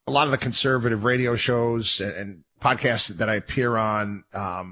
a lot of the conservative radio shows and podcasts that I appear on,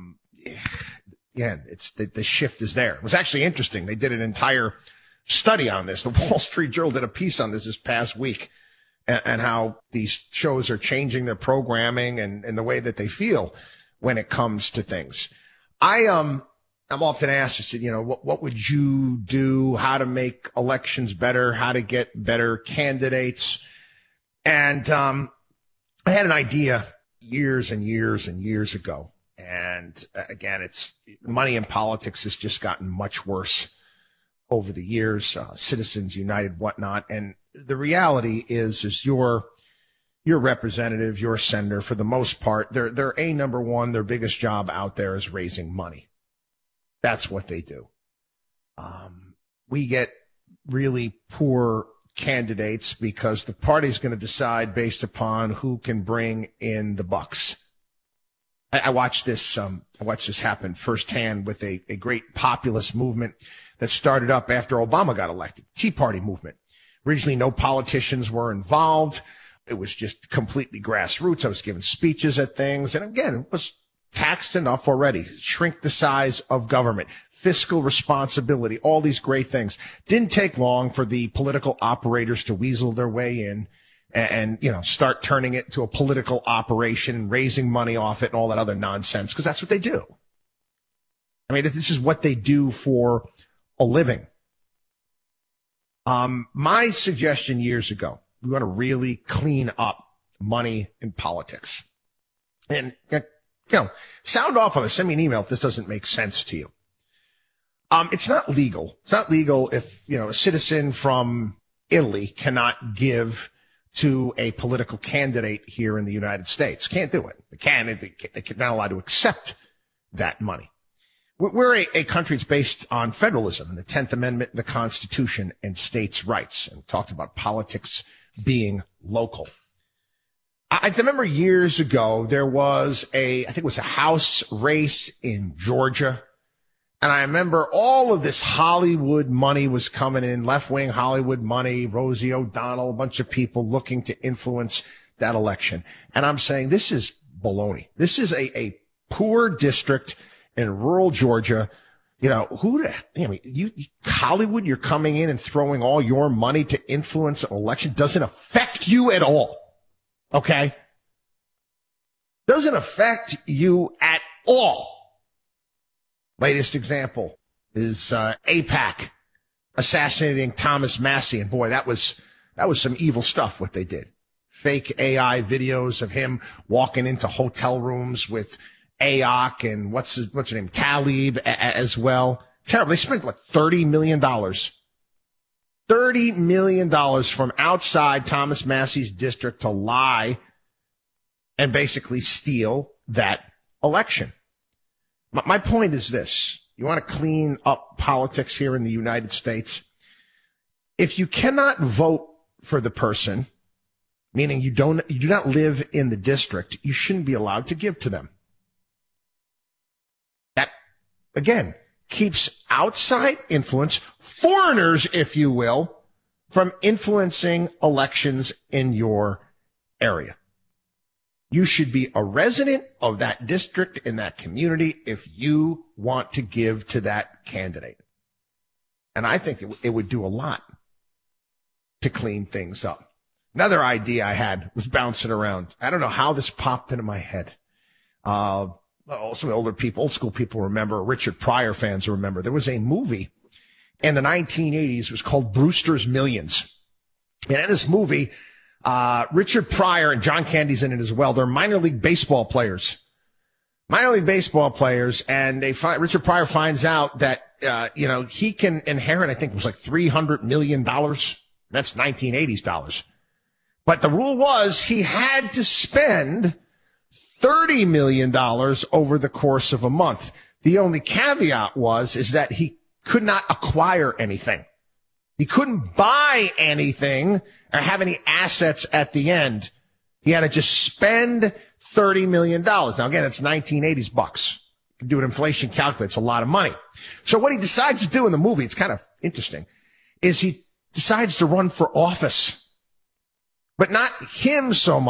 it's the shift is there. It was actually interesting. They did an entire study on this. The Wall Street Journal did a piece on this past week and how these shows are changing their programming and the way that they feel when it comes to things. I'm often asked, I said, what would you do? How to make elections better? How to get better candidates? And I had an idea years and years and years ago. And again, it's money in politics has just gotten much worse over the years, Citizens United, whatnot. And the reality is your representative, your senator, for the most part, they're number one, their biggest job out there is raising money. That's what they do. We get really poor candidates because the party's going to decide based upon who can bring in the bucks. I watched this happen firsthand with a great populist movement that started up after Obama got elected. Tea Party movement. Originally, no politicians were involved. It was just completely grassroots. I was giving speeches at things. And again, it was taxed enough already. Shrink the size of government, fiscal responsibility, all these great things. Didn't take long for the political operators to weasel their way in and start turning it to a political operation, raising money off it and all that other nonsense, because that's what they do. I mean, this is what they do for a living. My suggestion years ago, we want to really clean up money in politics. And, sound off on this. Send me an email if this doesn't make sense to you. It's not legal. It's not legal if, a citizen from Italy cannot give to a political candidate here in the United States. Can't do it. They're not allowed to accept that money. We're a country that's based on federalism and the 10th Amendment, the Constitution, and states' rights, and talked about politics being local. I remember years ago, there was I think it was a House race in Georgia. And I remember all of this Hollywood money was coming in, left-wing Hollywood money, Rosie O'Donnell, a bunch of people looking to influence that election. And I'm saying this is baloney. This is a poor district in rural Georgia. Hollywood, you're coming in and throwing all your money to influence an election doesn't affect you at all. Okay? Doesn't affect you at all. Latest example is AIPAC assassinating Thomas Massie. And boy, that was some evil stuff what they did. Fake AI videos of him walking into hotel rooms with AOC and what's her name? Tlaib as well. Terrible. They spent $30 million. $30 million from outside Thomas Massie's district to lie and basically steal that election. My point is this. You want to clean up politics here in the United States? If you cannot vote for the person, meaning you do not live in the district, you shouldn't be allowed to give to them. That, again, keeps outside influence, foreigners, if you will, from influencing elections in your area. You should be a resident of that district in that community if you want to give to that candidate. And I think it would do a lot to clean things up. Another idea I had was bouncing around. I don't know how this popped into my head. Some older people, old school people remember, Richard Pryor fans remember, there was a movie in the 1980s. It was called Brewster's Millions. And in this movie, Richard Pryor and John Candy's in it as well. They're minor league baseball players. And Richard Pryor finds out that, he can inherit, I think it was like $300 million. That's 1980s dollars. But the rule was he had to spend $30 million over the course of a month. The only caveat is that he could not acquire anything. He couldn't buy anything or have any assets at the end. He had to just spend $30 million. Now, again, it's 1980s bucks. You can do an inflation calculator. It's a lot of money. So what he decides to do in the movie, it's kind of interesting, is he decides to run for office. But not him so much.